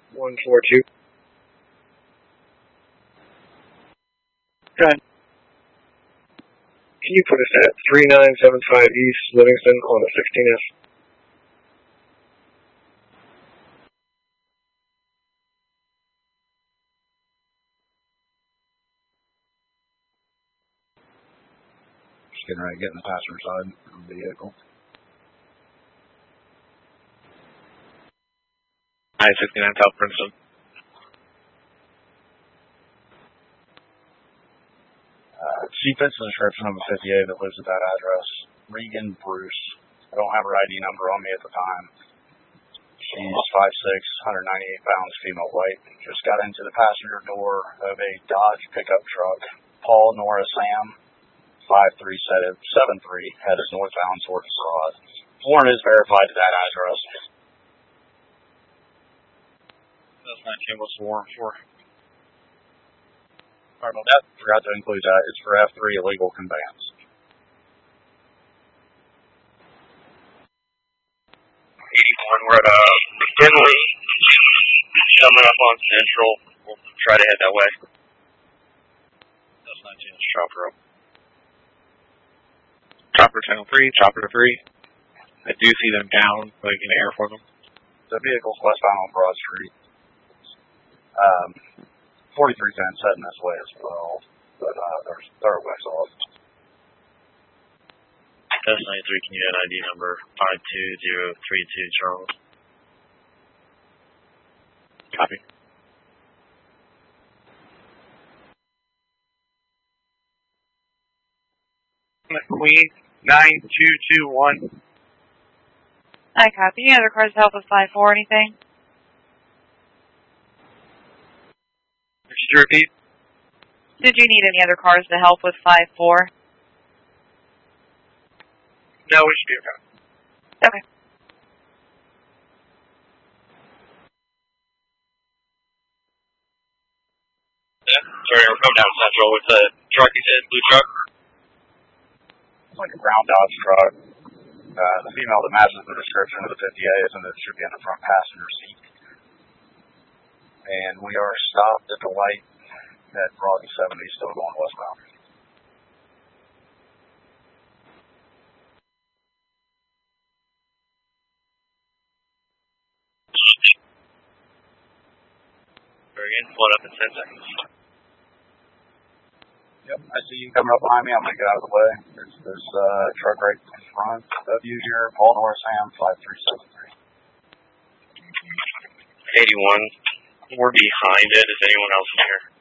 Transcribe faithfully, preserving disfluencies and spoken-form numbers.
one four two. Good. Can you put us at three nine seven five East Livingston on the sixteen F? Just getting ready to get in the passenger side of the vehicle. nine sixty-nine South Princeton. Uh, she fits the description of a fifty-eight that lives at that address. Regan Bruce. I don't have her I D number on me at the time. She's five six, one ninety-eight pounds, female white. Just got into the passenger door of a Dodge pickup truck. Paul Nora Sam, five three seven three, headed northbound towards Broad. Warrant is verified to that address. That's nineteen. What's the warrant for? Sorry about that. Forgot to include that. It's for F three illegal conveyance. eighty-one. We're at uh, Finley. Coming up on Central. We'll try to head that way. That's nineteen. It's Chopper up. Chopper channel three. Chopper three. I do see them down, but I can air for them. The vehicle's westbound on Broad Street. Um, forty-three ten's heading this way as well, but uh, they're, they're west off. S ninety-three, can you get I D number five two zero three two, Charles? Copy. Queen, nine two two one. I copy. Any other cars to help with five four or anything? Could you repeat? Did you need any other cars to help with five four? No, we should be okay. Okay. Yeah, sorry, we're coming down Central with the truck, you said, blue truck? It's like a brown Dodge truck. Uh, the female that matches the description of the fifty-eight is in it should be in the front passenger seat. And we are stopped at the light at Broad seventy, still going westbound. Very good. Pull it up in ten seconds. Yep, I see you coming up behind me. I'm going to get out of the way. There's this uh, truck right in front of you here. Paul Nora Sam, five three seven three. eighty-one. We're behind it. Is anyone else here?